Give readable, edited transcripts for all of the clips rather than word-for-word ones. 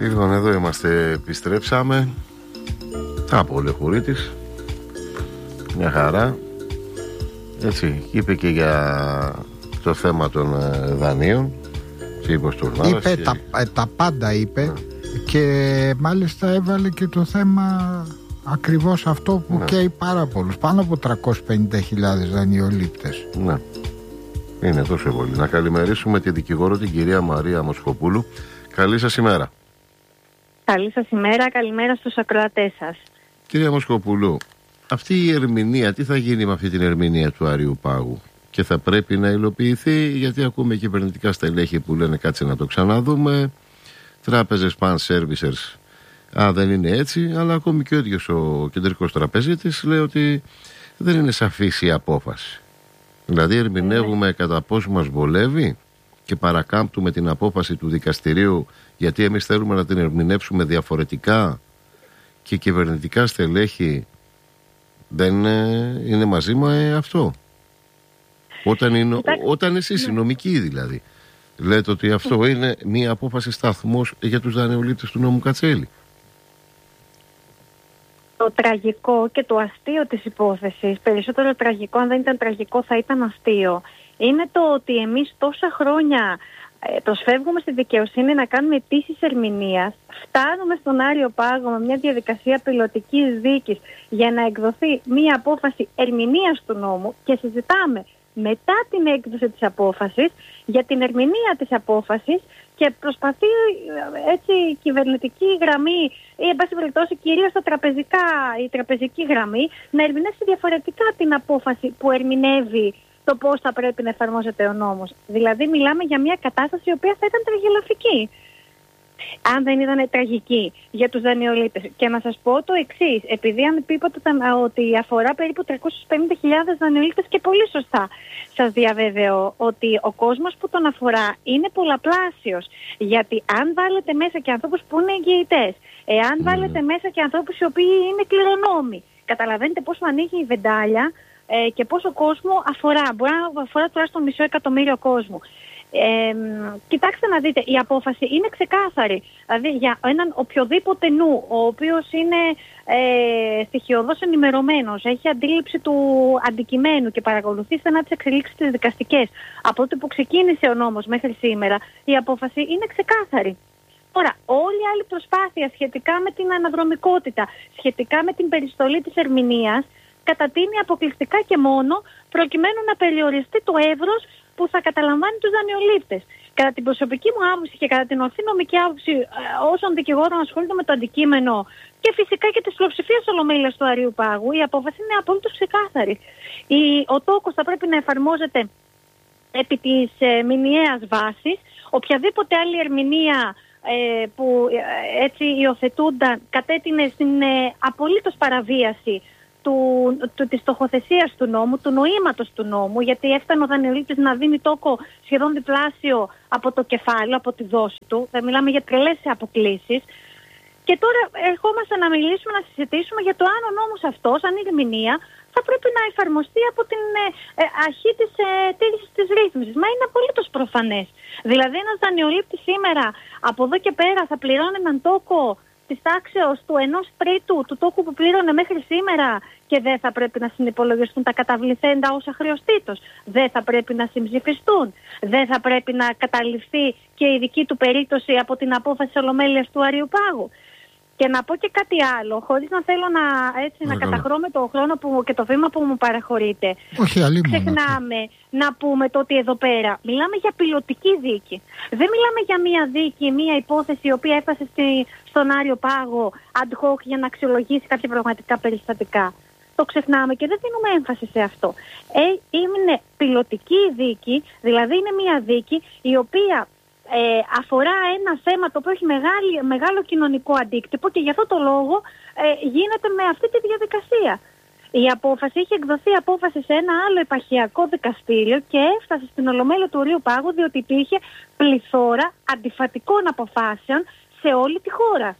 Λοιπόν, εδώ είμαστε, επιστρέψαμε από Λεχουρίτης. Μια χαρά. Έτσι, είπε και για το θέμα των δανείων. Είπε τα πάντα είπε. Και μάλιστα έβαλε και το θέμα ακριβώς αυτό που καίει πάρα πολλούς. Πάνω από 350.000 δανειολήπτες. Ναι, είναι τόσο πολύ. Να καλημερίσουμε τη δικηγόρο, την κυρία Μαρία Μοσχοπούλου. Καλή σας ημέρα. Καλή σας ημέρα, καλημέρα στους ακροατές σας. Κυρία Μοσχοπούλου, αυτή η ερμηνεία, τι θα γίνει με αυτή την ερμηνεία του Αριού Πάγου? Και θα πρέπει να υλοποιηθεί, γιατί ακούμε κυβερνητικά στελέχη που λένε κάτσε να το ξαναδούμε. Τράπεζες pan servicers, δεν είναι έτσι, αλλά ακόμη και ο ίδιος ο κεντρικός τραπεζίτης λέει ότι δεν είναι σαφής η απόφαση. Δηλαδή ερμηνεύουμε κατά πόσο μας βολεύει και παρακάμπτουμε την απόφαση του δικαστηρίου, γιατί εμείς θέλουμε να την ερμηνεύσουμε διαφορετικά και κυβερνητικά στελέχη δεν είναι μαζί με αυτό. Όταν εσείς οι νομικοί δηλαδή λέτε ότι αυτό είναι μία απόφαση σταθμός για τους δανειολήπτες του νόμου Κατσέλη. Το τραγικό και το αστείο της υπόθεσης, περισσότερο τραγικό, αν δεν ήταν τραγικό θα ήταν αστείο, είναι το ότι εμείς τόσα χρόνια προσφεύγουμε στη δικαιοσύνη να κάνουμε αιτήσεις ερμηνείας, φτάνουμε στον Άριο Πάγο με μια διαδικασία πιλωτικής δίκης για να εκδοθεί μια απόφαση ερμηνείας του νόμου και συζητάμε μετά την έκδοση της απόφασης για την ερμηνεία της απόφασης και προσπαθεί έτσι η κυβερνητική γραμμή ή εν πάση περιπτώσει κυρίως η τραπεζική γραμμή να ερμηνεύσει διαφορετικά την απόφαση που ερμηνεύει το πώς θα πρέπει να εφαρμόζεται ο νόμος. Δηλαδή μιλάμε για μια κατάσταση η οποία θα ήταν τραγελαφική αν δεν ήταν τραγική για τους δανειολήπτες. Και να σας πω το εξής, επειδή αν είπατε ότι αφορά περίπου 350.000 δανειολήπτες και πολύ σωστά σας διαβεβαιώ ότι ο κόσμος που τον αφορά είναι πολλαπλάσιος. Γιατί αν βάλετε μέσα και ανθρώπους που είναι εγγυητές, εάν βάλετε μέσα και ανθρώπους οι οποίοι είναι κληρονόμοι, καταλαβαίνετε πόσο ανοίγει η βεντάλια και πόσο κόσμο αφορά. Μπορεί να αφορά τουλάχιστον 500.000 κόσμο. Κοιτάξτε να δείτε, η απόφαση είναι ξεκάθαρη. Δηλαδή για έναν οποιοδήποτε νου, ο οποίος είναι στοιχειωδώς ενημερωμένος, έχει αντίληψη του αντικειμένου και παρακολουθεί στενά τις εξελίξεις τις δικαστικές από τότε που ξεκίνησε ο νόμος μέχρι σήμερα, η απόφαση είναι ξεκάθαρη. Τώρα, όλη η άλλη προσπάθεια σχετικά με την αναδρομικότητα, σχετικά με την περιστολή της ερμηνείας, κατατείνει αποκλειστικά και μόνο προκειμένου να περιοριστεί το εύρος που θα καταλαμβάνει τους δανειολήπτες. Κατά την προσωπική μου άποψη και κατά την ορθή νομική άποψη όσων δικηγόρων ασχολούνται με το αντικείμενο και φυσικά και της πλειοψηφίας ολομέλειας του Αριού Πάγου, η απόφαση είναι απολύτως ξεκάθαρη. Ο τόκος θα πρέπει να εφαρμόζεται επί της μηνιαίας βάσης. Οποιαδήποτε άλλη ερμηνεία που έτσι υιοθετούνταν κατέτεινε στην απολύτως παραβίαση της στοχοθεσίας του νόμου, του νοήματος του νόμου, γιατί έφτανε ο δανειολήπτης να δίνει τόκο σχεδόν διπλάσιο από το κεφάλαιο, από τη δόση του. Δεν μιλάμε για τρελές αποκλήσεις. Και τώρα ερχόμαστε να μιλήσουμε, να συζητήσουμε για το αν ο νόμος αυτός, αν η ερμηνεία, θα πρέπει να εφαρμοστεί από την αρχή της τήρησης της ρύθμισης. Μα είναι απολύτως προφανές. Δηλαδή ένας δανειολήπτης σήμερα από εδώ και πέρα θα πληρώνει έναν τόκο της τάξεως του 1/3 του τόκου που πλήρωνε μέχρι σήμερα και δεν θα πρέπει να συνυπολογιστούν τα καταβληθέντα όσα χρεωστήτως. Δεν θα πρέπει να συμψηφιστούν. Δεν θα πρέπει να καταληφθεί και η δική του περίπτωση από την απόφαση της Ολομέλειας του Αριού Πάγου. Και να πω και κάτι άλλο, χωρίς να θέλω να καταχρώ με το χρόνο και το βήμα που μου παραχωρείτε. Ξεχνάμε να πούμε το ότι εδώ πέρα μιλάμε για πιλωτική δίκη. Δεν μιλάμε για μία δίκη, μία υπόθεση η οποία έφτασε στον Άριο Πάγο ad hoc για να αξιολογήσει κάποια πραγματικά περιστατικά. Το ξεχνάμε και δεν δίνουμε έμφαση σε αυτό. Είναι πιλωτική δίκη, δηλαδή είναι μία δίκη η οποία αφορά ένα θέμα το οποίο έχει μεγάλο κοινωνικό αντίκτυπο και γι' αυτό το λόγο γίνεται με αυτή τη διαδικασία. Η απόφαση είχε εκδοθεί απόφαση σε ένα άλλο επαρχιακό δικαστήριο και έφτασε στην Ολομέλεια του Ορείου Πάγου διότι υπήρχε πληθώρα αντιφατικών αποφάσεων σε όλη τη χώρα.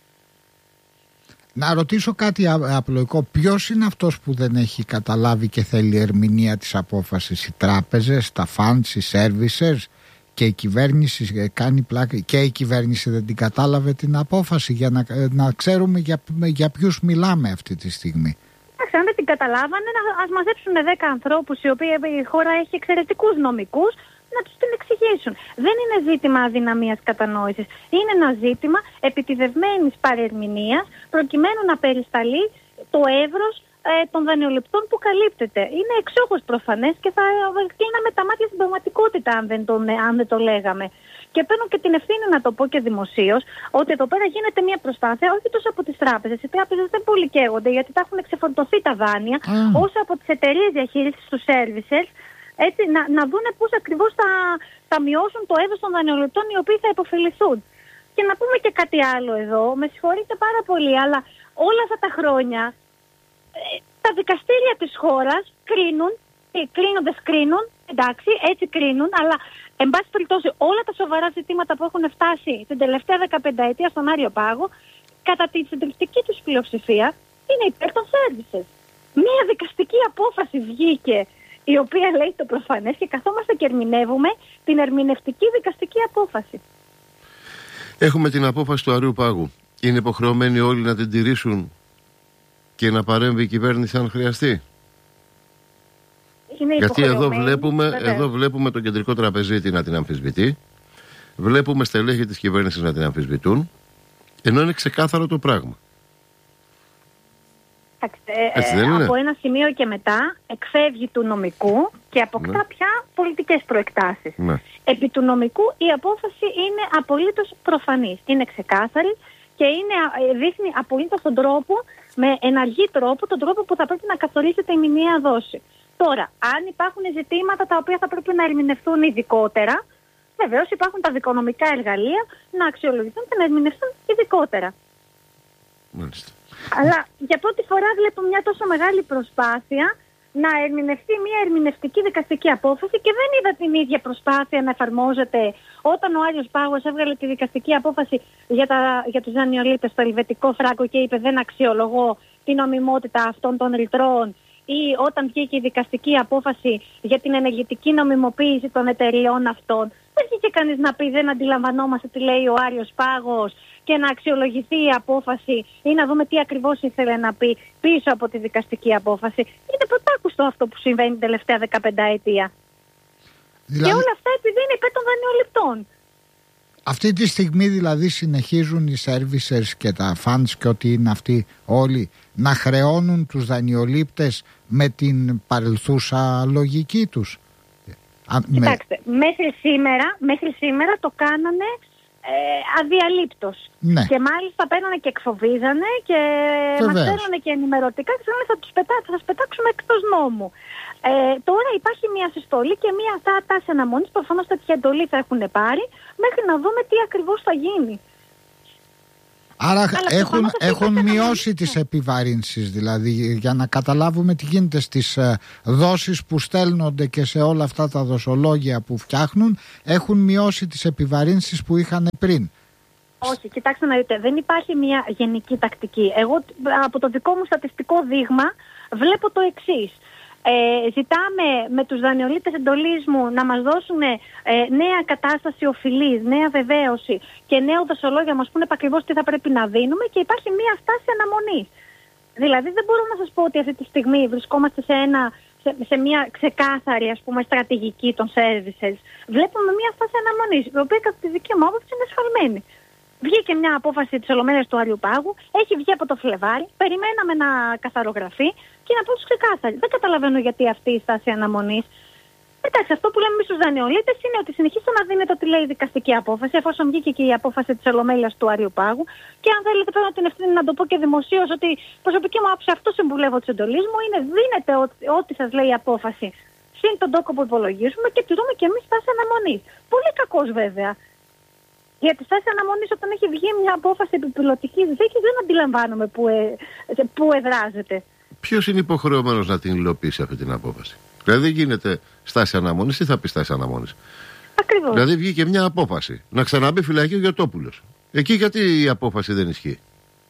Να ρωτήσω κάτι απλοϊκό. Ποιος είναι αυτός που δεν έχει καταλάβει και θέλει ερμηνεία της απόφασης? Οι τράπεζες, τα funds, οι servicers και η κυβέρνηση κάνει πλάκα, και η κυβέρνηση δεν την κατάλαβε την απόφαση, για να ξέρουμε για ποιους μιλάμε αυτή τη στιγμή. Αν δεν την καταλάβανε, ας μαζέψουν 10 ανθρώπους οι οποίοι η χώρα έχει εξαιρετικούς νομικούς, να τους την εξηγήσουν. Δεν είναι ζήτημα αδυναμίας κατανόησης. Είναι ένα ζήτημα επιτηδευμένης παρερμηνίας προκειμένου να περισταλεί το εύρος των δανειοληπτών που καλύπτεται. Είναι εξόχως προφανές και θα κλείναμε τα μάτια στην πραγματικότητα αν δεν το λέγαμε. Και παίρνω και την ευθύνη να το πω και δημοσίως, ότι εδώ πέρα γίνεται μια προσπάθεια όχι τόσο από τις τράπεζες. Οι τράπεζες δεν πολύ καίγονται γιατί τα έχουν ξεφορτωθεί τα δάνεια, όσο από τις εταιρείες διαχείρισης του services, έτσι, να δούνε πώς ακριβώς θα μειώσουν το εύρος των δανειοληπτών οι οποίοι θα υποφεληθούν. Και να πούμε και κάτι άλλο εδώ, με συγχωρείτε πάρα πολύ, αλλά όλα αυτά τα χρόνια τα δικαστήρια της χώρας κρίνοντες κρίνουν, εντάξει, έτσι κρίνουν, αλλά εν πάση περιπτώσει όλα τα σοβαρά ζητήματα που έχουν φτάσει την τελευταία 15 ετία στον Άριο Πάγο, κατά τη συντριπτική τους πλειοψηφία, είναι υπέρ των services. Μία δικαστική απόφαση βγήκε, η οποία λέει το προφανές, και καθόμαστε και ερμηνεύουμε την ερμηνευτική δικαστική απόφαση. Έχουμε την απόφαση του Αρείου Πάγου. Είναι υποχρεωμένοι όλοι να την τηρήσουν και να παρέμβει η κυβέρνηση αν χρειαστεί? Γιατί εδώ βλέπουμε τον κεντρικό τραπεζίτη να την αμφισβητεί, βλέπουμε στελέχη της κυβέρνησης να την αμφισβητούν, ενώ είναι ξεκάθαρο το πράγμα. Από ένα σημείο και μετά εκφεύγει του νομικού και αποκτά πια πολιτικές προεκτάσεις. Επί του νομικού η απόφαση είναι απολύτως προφανής, είναι ξεκάθαρη και δείχνει απολύτως τον τρόπο, με εναργή τρόπο, τον τρόπο που θα πρέπει να καθορίζεται η μηνιαία δόση. Τώρα, αν υπάρχουν ζητήματα τα οποία θα πρέπει να ερμηνευτούν ειδικότερα, βεβαίως υπάρχουν τα δικονομικά εργαλεία να αξιολογηθούν και να ερμηνευτούν ειδικότερα. Μάλιστα. Αλλά για πρώτη φορά βλέπω μια τόσο μεγάλη προσπάθεια να ερμηνευτεί μια ερμηνευτική δικαστική απόφαση και δεν είδα την ίδια προσπάθεια να εφαρμόζεται όταν ο Άριος Πάγος έβγαλε τη δικαστική απόφαση για τους δανειολήπτες στο ελβετικό φράγκο και είπε δεν αξιολογώ την νομιμότητα αυτών των ρητρών, ή όταν βγήκε η δικαστική απόφαση για την ενεργητική νομιμοποίηση των εταιριών αυτών. Δεν βγήκε κανείς να πει δεν αντιλαμβανόμαστε τι λέει ο Άριος Πάγος και να αξιολογηθεί η απόφαση ή να δούμε τι ακριβώς ήθελε να πει πίσω από τη δικαστική απόφαση. Είναι πρωτάκουστο αυτό που συμβαίνει την τελευταία 15 ετία. Δηλαδή... Και όλα αυτά επειδή είναι υπέρ των δανειοληπτών. Αυτή τη στιγμή δηλαδή συνεχίζουν οι servicers και τα funds και ό,τι είναι αυτοί όλοι να χρεώνουν τους δανειολήπτες με την παρελθούσα λογική τους. Κοιτάξτε, μέχρι σήμερα το κάνανε αδιαλείπτος. Ναι. Και μάλιστα παίρνανε και εκφοβίζανε και μας παίρνανε και ενημερωτικά και λένε θα σας πετάξουμε εκτός νόμου. Τώρα υπάρχει μια συστολή και μια τάση αναμονής, προφανώς τέτοια εντολή θα έχουν πάρει μέχρι να δούμε τι ακριβώς θα γίνει. Άρα έχουν μειώσει τις επιβαρύνσεις, δηλαδή για να καταλάβουμε τι γίνεται στις δόσεις που στέλνονται και σε όλα αυτά τα δοσολόγια που φτιάχνουν, έχουν μειώσει τις επιβαρύνσεις που είχαν πριν. Όχι, κοιτάξτε να δείτε, δεν υπάρχει μια γενική τακτική. Εγώ από το δικό μου στατιστικό δείγμα βλέπω το εξής. Ζητάμε με τους δανειολήπτες εντολής μου να μας δώσουν νέα κατάσταση οφειλής, νέα βεβαίωση και νέο δοσολόγιο, να μας πούνε ακριβώς τι θα πρέπει να δίνουμε και υπάρχει μια στάση αναμονής. Δηλαδή δεν μπορώ να σας πω ότι αυτή τη στιγμή βρισκόμαστε σε μια ξεκάθαρη στρατηγική των services. Βλέπουμε μια στάση αναμονής, η οποία κατά τη δική μου άποψη είναι ασφαλμένη. Βγήκε μια απόφαση της Ολομέλειας του Αριού Πάγου, έχει βγει από το Φλεβάρι, περιμέναμε να καθαρογραφεί και να πω τους ξεκάθαρη. Δεν καταλαβαίνω γιατί αυτή η στάση αναμονής. Εντάξει, αυτό που λέμε εμείς στους δανειολήπτες είναι ότι συνεχίστε να δίνετε ό,τι λέει η δικαστική απόφαση, εφόσον βγήκε και η απόφαση της Ολομέλειας του Αριού Πάγου. Και αν θέλετε, παίρνω την ευθύνη να το πω και δημοσίως, ότι προσωπική μου άποψη αυτό συμβουλεύω της εντολής μου είναι δίνετε ό,τι σας λέει η απόφαση συν τον τόκο που υπολογίζουμε και τηρούμε και εμείς στάση αναμονής. Πολύ κακός βέβαια. Για τη στάση αναμονής, όταν έχει βγει μια απόφαση επιπιλωτικής δίκης, δεν αντιλαμβάνομαι πού εδράζεται. Ποιος είναι υποχρεωμένος να την υλοποιήσει αυτή την απόφαση? Δηλαδή δεν γίνεται στάση αναμονής. Τι θα πει στάση αναμονής? Ακριβώς. Δηλαδή βγήκε μια απόφαση να ξαναμπεί φυλακή ο Γιωτόπουλος. Εκεί γιατί η απόφαση δεν ισχύει?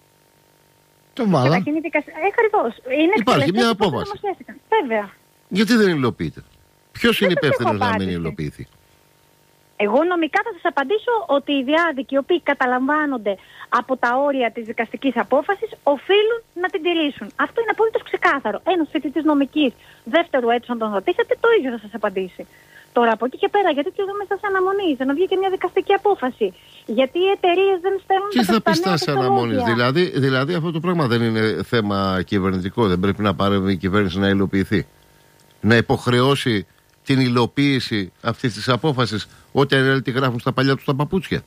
Το βάλα. Ακριβώς. Υπάρχει μια απόφαση. Βέβαια. Γιατί δεν υλοποιείται? Ποιος είναι υπεύθυνος να μην υλοποιηθεί? Εγώ νομικά θα σας απαντήσω ότι οι διάδικοι οι οποίοι καταλαμβάνονται από τα όρια της δικαστικής απόφασης οφείλουν να την τηρήσουν. Αυτό είναι απόλυτος ξεκάθαρο. Ένας φοιτητής νομικής δεύτερου έτους, αν τον ρωτήσετε, το ίδιο θα σας απαντήσει. Τώρα από εκεί και πέρα, γιατί τη δούμε στάση αναμονής, δεν βγήκε μια δικαστική απόφαση. Γιατί οι εταιρείες δεν στέλνουν τα πιστά. Τι θα πει στάση αναμονής, δηλαδή αυτό το πράγμα δεν είναι θέμα κυβερνητικό, δεν πρέπει να πάρει η κυβέρνηση να υλοποιηθεί. Να υποχρεώσει την υλοποίηση αυτής της απόφασης όταν τη γράφουν στα παλιά τους τα παπούτσια.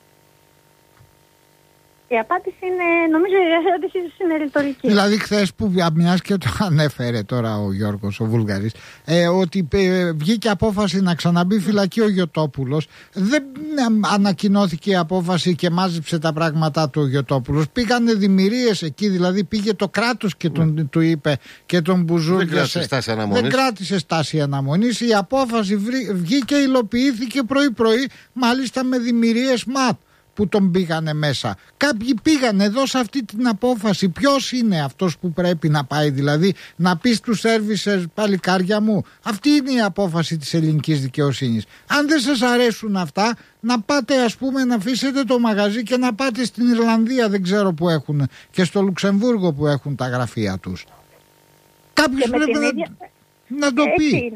Η απάντηση είναι, νομίζω η ερώτηση είναι ρητορική. Δηλαδή χθες που μιας και το ανέφερε τώρα ο Γιώργος ο Βούλγαρης, ότι βγήκε απόφαση να ξαναμπεί φυλακή ο Γιωτόπουλος, δεν ανακοινώθηκε η απόφαση και μάζεψε τα πράγματά του ο Γιωτόπουλος. Πήγανε δημιουργίες εκεί, δηλαδή πήγε το κράτος και του είπε και τον μπουζούριασε. Δεν κράτησε στάση αναμονής. Η απόφαση βγήκε, υλοποιήθηκε πρωί-πρωί, μάλιστα με δημιουργίες ΜΑΤ που τον πήγανε μέσα. Κάποιοι πήγανε εδώ σε αυτή την απόφαση. Ποιος είναι αυτός που πρέπει να πάει, δηλαδή να πει στους services, παλικάρια μου, αυτή είναι η απόφαση της ελληνικής δικαιοσύνης. Αν δεν σας αρέσουν αυτά, να πάτε ας πούμε να αφήσετε το μαγαζί και να πάτε στην Ιρλανδία, δεν ξέρω που έχουν, και στο Λουξεμβούργο που έχουν τα γραφεία τους. Κάποιος πρέπει να το πει.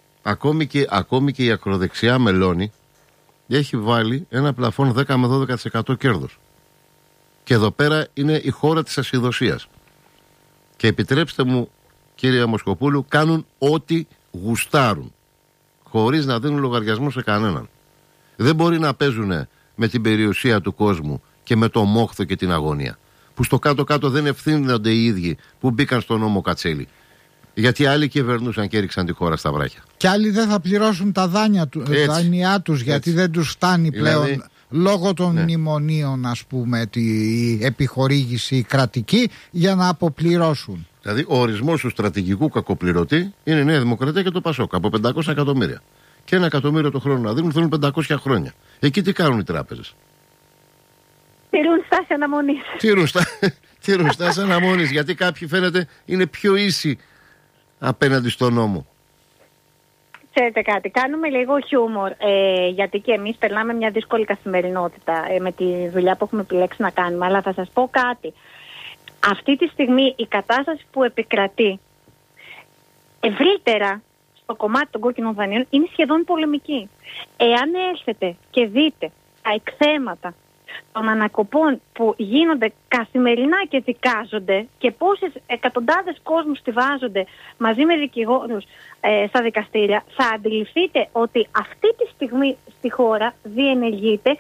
Ακόμη και η ακροδεξιά Μελώνη έχει βάλει ένα πλαφόν 10 με 12% κέρδος. Και εδώ πέρα είναι η χώρα της ασυδοσίας. Και επιτρέψτε μου, κύριε Μοσκοπούλου, κάνουν ό,τι γουστάρουν, χωρίς να δίνουν λογαριασμό σε κανέναν. Δεν μπορεί να παίζουν με την περιουσία του κόσμου και με το μόχθο και την αγωνία, που στο κάτω-κάτω δεν ευθύνονται οι ίδιοι που μπήκαν στον νόμο Κατσέλη. Γιατί άλλοι κυβερνούσαν και έριξαν τη χώρα στα βράχια. Και άλλοι δεν θα πληρώσουν τα δάνειά τους, γιατί δεν τους φτάνει πλέον λόγω των μνημονίων, ας πούμε, η επιχορήγηση κρατική για να αποπληρώσουν. Δηλαδή ο ορισμός του στρατηγικού κακοπληρωτή είναι η Νέα Δημοκρατία και το Πασόκ από 500 εκατομμύρια. Και 1 εκατομμύριο το χρόνο να δίνουν, θέλουν 500 χρόνια. Εκεί τι κάνουν οι τράπεζες? Τηρούν στάση αναμονής. Τηρούν στάση αναμονής, γιατί κάποιοι φαίνεται είναι πιο ίσοι απέναντι στον νόμο. Ξέρετε κάτι, κάνουμε λίγο χιούμορ, γιατί και εμείς περνάμε μια δύσκολη καθημερινότητα με τη δουλειά που έχουμε επιλέξει να κάνουμε. Αλλά θα σας πω κάτι. Αυτή τη στιγμή η κατάσταση που επικρατεί ευρύτερα στο κομμάτι των κόκκινων δανείων είναι σχεδόν πολεμική. Εάν έρθετε και δείτε τα εκθέματα των ανακοπών που γίνονται καθημερινά και δικάζονται και πόσες εκατοντάδες κόσμους στιβάζονται μαζί με δικηγόρους στα δικαστήρια, θα αντιληφθείτε ότι αυτή τη στιγμή στη χώρα διενεργείται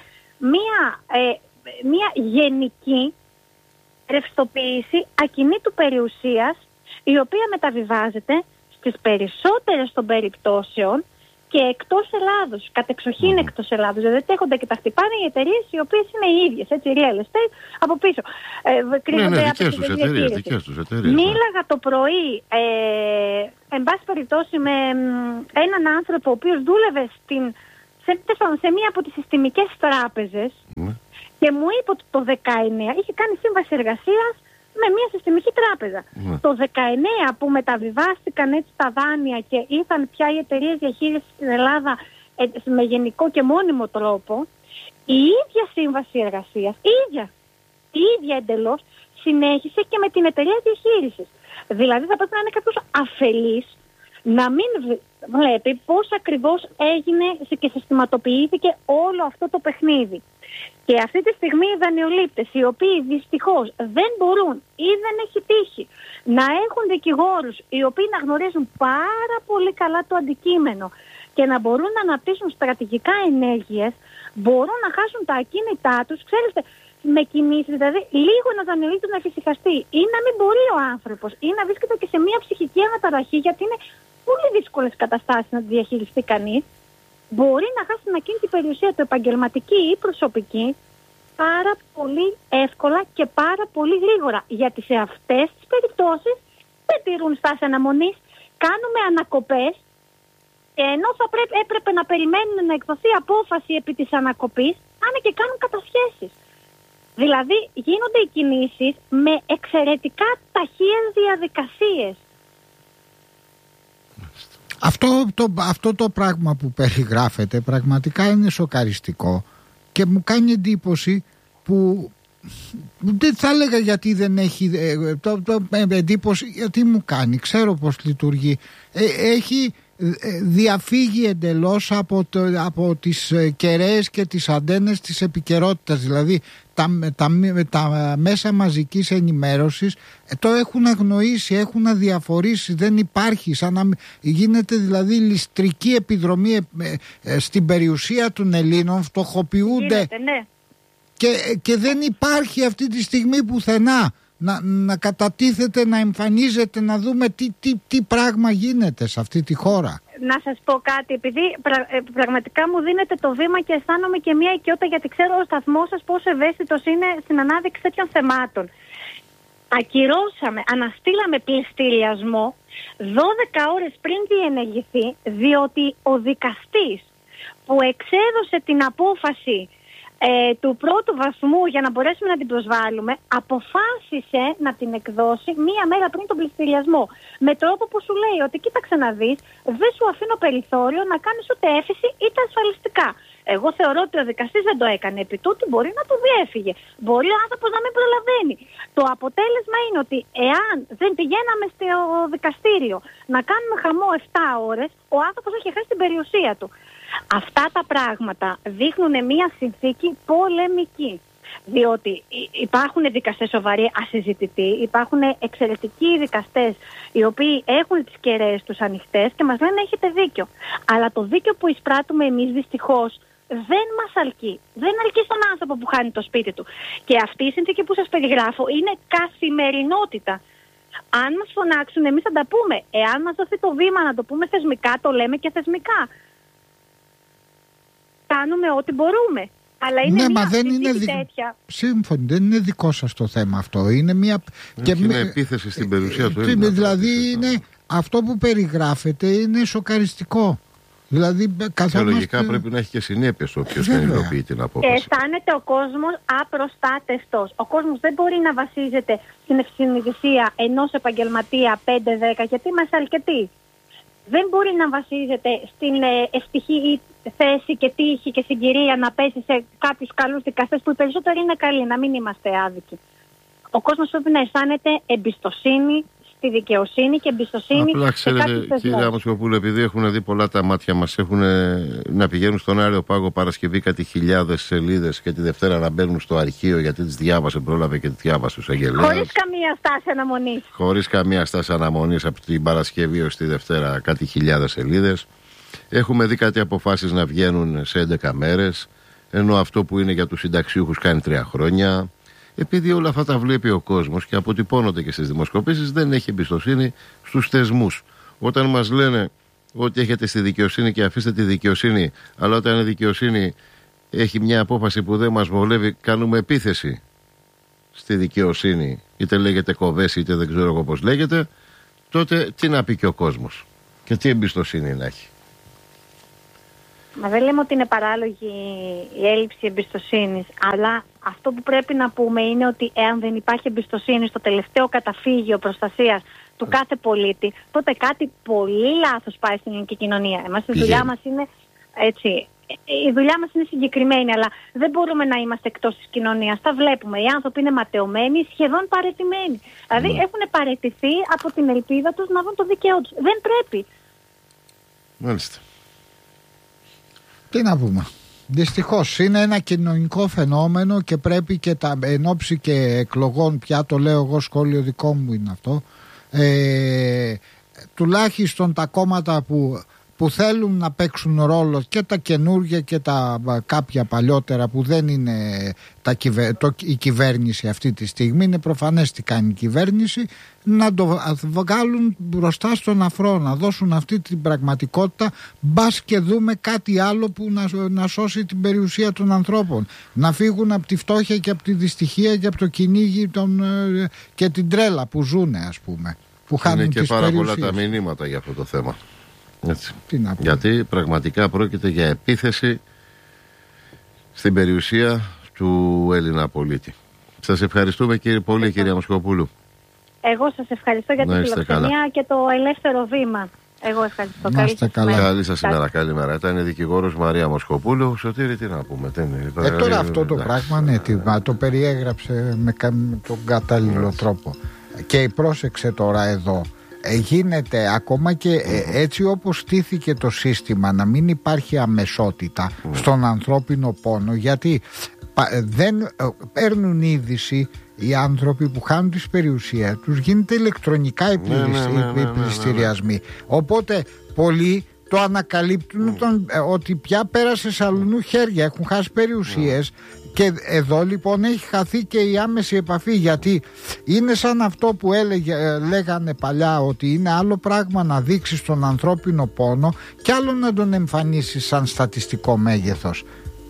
μία γενική ρευστοποίηση ακινήτου περιουσίας, η οποία μεταβιβάζεται στις περισσότερες των περιπτώσεων και εκτός Ελλάδος, κατεξοχήν εκτός Ελλάδος. Δηλαδή δέχονται και τα χτυπάνε οι εταιρείες οι οποίες είναι οι ίδιες, έτσι, real estate, από πίσω. Κρύβονται από τις δικές τους εταιρείες. Μίλαγα το πρωί, εν πάση περιπτώσει, με έναν άνθρωπο ο οποίος δούλευε σε μία από τις συστημικές τράπεζες και μου είπε ότι το 19 είχε κάνει σύμβαση εργασίας με μια συστημική τράπεζα. Το 19 που μεταβιβάστηκαν έτσι τα δάνεια και ήρθαν πια οι εταιρείες διαχείρισης στην Ελλάδα με γενικό και μόνιμο τρόπο, η ίδια σύμβαση εργασίας, η ίδια εντελώς, συνέχισε και με την εταιρεία διαχείρισης. Δηλαδή θα πρέπει να είναι κάποιος αφελής να μην βλέπει πώς ακριβώς έγινε και συστηματοποιήθηκε όλο αυτό το παιχνίδι. Και αυτή τη στιγμή οι δανειολήπτες, οι οποίοι δυστυχώς δεν μπορούν ή δεν έχει τύχει να έχουν δικηγόρους οι οποίοι να γνωρίζουν πάρα πολύ καλά το αντικείμενο και να μπορούν να αναπτύσσουν στρατηγικά ενέργειες, μπορούν να χάσουν τα ακίνητά τους, ξέρετε, με κινήσεις, δηλαδή λίγο να δανειολήπτο να εφησυχαστεί ή να μην μπορεί ο άνθρωπος ή να βρίσκεται και σε μια ψυχική αναταραχή, γιατί είναι πολύ δύσκολες καταστάσεις να τη διαχειριστεί κανείς. Μπορεί να χάσει την ακίνητη περιουσία του, επαγγελματική ή προσωπική, πάρα πολύ εύκολα και πάρα πολύ γρήγορα. Γιατί σε αυτές τις περιπτώσεις δεν τηρούν στάση αναμονής, κάνουμε ανακοπές, και ενώ θα έπρεπε να περιμένουν να εκδοθεί απόφαση επί της ανακοπής, πάνε και κάνουν κατασχέσεις. Δηλαδή γίνονται οι κινήσεις με εξαιρετικά ταχείες διαδικασίες. Αυτό το πράγμα που περιγράφεται πραγματικά είναι σοκαριστικό και μου κάνει εντύπωση που δεν θα έλεγα γιατί δεν έχει εντύπωση, γιατί μου κάνει, ξέρω πως λειτουργεί, έχει διαφύγει εντελώς από τις κεραίες και τις αντένες της επικαιρότητας. Δηλαδή τα μέσα μαζικής ενημέρωσης το έχουν αγνοήσει, έχουν αδιαφορήσει, δεν υπάρχει, σαν να γίνεται δηλαδή ληστρική επιδρομή στην περιουσία των Ελλήνων, φτωχοποιούνται. Ναι. Και δεν υπάρχει αυτή τη στιγμή πουθενά να κατατίθεται, να εμφανίζεται, να δούμε τι πράγμα γίνεται σε αυτή τη χώρα. Να σας πω κάτι, επειδή πραγματικά μου δίνετε το βήμα και αισθάνομαι και μια οικειότητα, γιατί ξέρω ο σταθμός σας πόσο ευαίσθητος είναι στην ανάδειξη τέτοιων θεμάτων. Αναστήλαμε πληστηριασμό 12 ώρες πριν διενεργηθεί, διότι ο δικαστής που εξέδωσε την απόφαση του πρώτου βαθμού για να μπορέσουμε να την προσβάλλουμε, αποφάσισε να την εκδώσει μία μέρα πριν τον πληστηριασμό. Με τρόπο που σου λέει ότι κοίταξε να δεις, δεν σου αφήνω περιθώριο να κάνεις ούτε έφεση είτε ασφαλιστικά. Εγώ θεωρώ ότι ο δικαστής δεν το έκανε. Επί τούτου μπορεί να του διέφυγε. Μπορεί ο άνθρωπος να μην προλαβαίνει. Το αποτέλεσμα είναι ότι εάν δεν πηγαίναμε στο δικαστήριο να κάνουμε χαμό 7 ώρες, ο άνθρωπος έχει χάσει την περιουσία του. Αυτά τα πράγματα δείχνουν μια συνθήκη πολεμική. Διότι υπάρχουν δικαστές σοβαροί, ασυζητητοί, υπάρχουν εξαιρετικοί δικαστές οι οποίοι έχουν τις κεραίες τους ανοιχτές και μας λένε έχετε δίκιο. Αλλά το δίκιο που εισπράττουμε εμείς δυστυχώς δεν μας αρκεί. Δεν αρκεί στον άνθρωπο που χάνει το σπίτι του. Και αυτή η συνθήκη που σας περιγράφω είναι καθημερινότητα. Αν μας φωνάξουν, εμείς θα τα πούμε. Εάν μας δοθεί το βήμα να το πούμε θεσμικά, το λέμε και θεσμικά. Κάνουμε ό,τι μπορούμε. Αλλά είναι μια συνθήκη τέτοια. Σύμφωνοι, δεν είναι δικό σας το θέμα αυτό. Είναι μια είναι επίθεση στην περιουσία του Έλληνα. Δηλαδή είναι, αυτό που περιγράφεται είναι σοκαριστικό. Δηλαδή, λογικά πρέπει να έχει και συνέπειες όποιος δεν υλοποιεί την απόφαση. Και αισθάνεται ο κόσμος απροστάτευτος. Ο κόσμος δεν μπορεί να βασίζεται στην ευσυνειδησία ενός επαγγελματία 5-10, γιατί είμαστε αρκετοί. Δεν μπορεί να βασίζεται στην ευτυχή θέση και τύχη και συγκυρία να πέσει σε κάποιους καλούς δικαστές που οι περισσότεροι είναι καλοί, να μην είμαστε άδικοι. Ο κόσμος πρέπει να αισθάνεται εμπιστοσύνη στη δικαιοσύνη και εμπιστοσύνη. Απλά ξέρετε, κύριε Αμοσιοπούλου, επειδή έχουν δει πολλά τα μάτια μας, έχουν να πηγαίνουν στον Άριο Πάγο Παρασκευή κάτι χιλιάδες σελίδες και τη Δευτέρα να μπαίνουν στο αρχείο γιατί τις διάβασε, πρόλαβε και τις διάβασε ο εισαγγελέας. Χωρίς καμία στάση αναμονής. Χωρίς καμία στάση αναμονής από την Παρασκευή ως τη Δευτέρα κάτι χιλιάδες σελίδες. Έχουμε δει κάτι αποφάσεις να βγαίνουν σε 11 μέρες, ενώ αυτό που είναι για τους συνταξιούχους κάνει 3 χρόνια. Επειδή όλα αυτά τα βλέπει ο κόσμος και αποτυπώνονται και στις δημοσκοπήσεις, δεν έχει εμπιστοσύνη στους θεσμούς. Όταν μας λένε ότι έχετε στη δικαιοσύνη και αφήστε τη δικαιοσύνη, αλλά όταν η δικαιοσύνη έχει μια απόφαση που δεν μας βολεύει, κάνουμε επίθεση στη δικαιοσύνη, είτε λέγεται κοβέση είτε δεν ξέρω εγώ πώς λέγεται, τότε τι να πει και ο κόσμος και τι εμπιστοσύνη να έχει. Μα δεν λέμε ότι είναι παράλογη η έλλειψη εμπιστοσύνης, αλλά αυτό που πρέπει να πούμε είναι ότι εάν δεν υπάρχει εμπιστοσύνη στο τελευταίο καταφύγιο προστασίας του κάθε πολίτη, τότε κάτι πολύ λάθος πάει στην ελληνική κοινωνία. Εμάς η δουλειά μας είναι έτσι. Η δουλειά μας είναι συγκεκριμένη, αλλά δεν μπορούμε να είμαστε εκτός της κοινωνίας. Τα βλέπουμε. Οι άνθρωποι είναι ματαιωμένοι, σχεδόν παραιτημένοι. Δηλαδή έχουν παραιτηθεί από την ελπίδα τους να βρουν το δίκαιό τους. Δεν πρέπει. Μάλιστα. Τι να πούμε. Δυστυχώς είναι ένα κοινωνικό φαινόμενο και πρέπει και εν ώψη και εκλογών, πια το λέω εγώ, σχόλιο δικό μου είναι αυτό, τουλάχιστον τα κόμματα που θέλουν να παίξουν ρόλο, και τα καινούργια και τα κάποια παλιότερα που δεν είναι η κυβέρνηση αυτή τη στιγμή, είναι προφανές τι κάνει η κυβέρνηση, να το βγάλουν μπροστά στον αφρό, να δώσουν αυτή την πραγματικότητα, μπας και δούμε κάτι άλλο που να σώσει την περιουσία των ανθρώπων, να φύγουν από τη φτώχεια και από τη δυστυχία και από το κυνήγι και την τρέλα που ζουνε, ας πούμε, που χάνουν τις περιουσίες. Είναι και πάρα πολλά τα μηνύματα για αυτό το θέμα. Έτσι. Γιατί πραγματικά πρόκειται για επίθεση στην περιουσία του Έλληνα πολίτη. Σας ευχαριστούμε πολύ, κυρία Μοσκοπούλου. Εγώ σας ευχαριστώ για την φιλοξενία και το ελεύθερο βήμα. Εγώ ευχαριστώ. Καλή σας ημέρα. Καλημέρα. Ήταν η δικηγόρος Μαρία Μοσχοπούλου. Σωτήρη, τι να πούμε. Τώρα αυτό το πράγμα το περιέγραψε με τον κατάλληλο τρόπο. Και πρόσεξε τώρα εδώ. Γίνεται ακόμα και έτσι όπως στήθηκε το σύστημα, να μην υπάρχει αμεσότητα στον ανθρώπινο πόνο, γιατί δεν παίρνουν είδηση οι άνθρωποι που χάνουν τις περιουσίες τους, γίνεται ηλεκτρονικά οι πληστηριασμοί. Οπότε πολλοί το ανακαλύπτουν ότι πια πέρασε σε αλλού χέρια, έχουν χάσει περιουσίες. Και εδώ λοιπόν έχει χαθεί και η άμεση επαφή, γιατί είναι σαν αυτό που λέγανε παλιά, ότι είναι άλλο πράγμα να δείξεις τον ανθρώπινο πόνο και άλλο να τον εμφανίσεις σαν στατιστικό μέγεθος.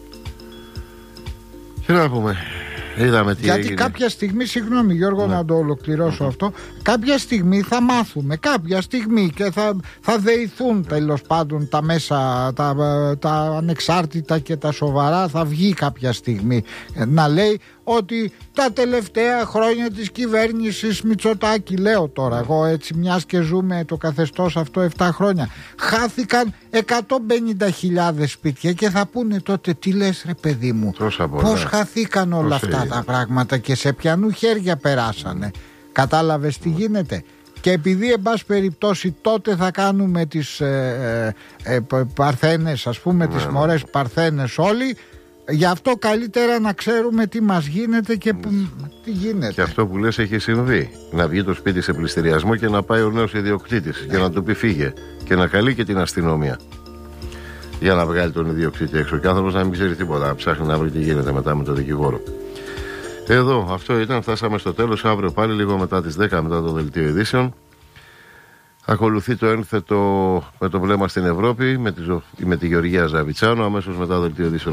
Τι να πούμε, είδαμε τι γιατί έγινε. Κάποια στιγμή, συγγνώμη Γιώργο, να το ολοκληρώσω αυτό, κάποια στιγμή θα μάθουμε, κάποια στιγμή, και θα δεηθούν τέλος πάντων τα μέσα, τα ανεξάρτητα και τα σοβαρά, θα βγει κάποια στιγμή να λέει ότι τα τελευταία χρόνια της κυβέρνησης Μητσοτάκη, λέω τώρα εγώ έτσι, μιας και ζούμε το καθεστώς αυτό 7 χρόνια, χάθηκαν 150.000 σπίτια, και θα πούνε τότε, τι λες ρε παιδί μου, πώς χαθήκαν όλα αυτά τα πράγματα και σε ποιανού χέρια περάσανε. Κατάλαβες τι γίνεται? Και επειδή εν πάση περιπτώσει τότε θα κάνουμε τις παρθένες, ας πούμε, τις μωρές παρθένες όλοι, γι' αυτό καλύτερα να ξέρουμε τι μας γίνεται και τι γίνεται. Και αυτό που λες έχει συμβεί. Να βγει το σπίτι σε πληστηριασμό και να πάει ο νέος ιδιοκτήτης και να του πει φύγε, και να καλεί και την αστυνομία για να βγάλει τον ιδιοκτήτη έξω. Και ο άνθρωπος να μην ξέρει τίποτα, να ψάχνει να βρει τι γίνεται μετά με τον δικηγόρο. Εδώ, αυτό ήταν, φτάσαμε στο τέλος. Αύριο πάλι λίγο μετά τις 10, μετά το δελτίο ειδήσεων, ακολουθεί το ένθετο με το βλέμμα στην Ευρώπη με τη Γεωργία Ζαβιτσάνο. Αμέσως μετά το δελτίο ειδήσεων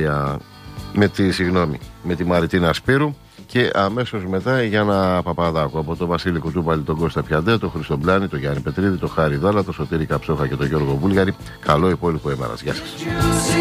με τη Μαριτίνα Σπύρου. Και αμέσως μετά η Γιάννα Παπαδάκου. Από τον Βασίλη Κουτσούπαλη, τον Κώστα Πιαντέ, τον Χρήστο Μπλάνη, τον Γιάννη Πετρίδη, τον Χάρη Δάλα, τον Σωτήρη Καψόχα και τον Γιώργο Βούλγαρη. Καλό υπόλοιπο ημέρας. Γεια σας.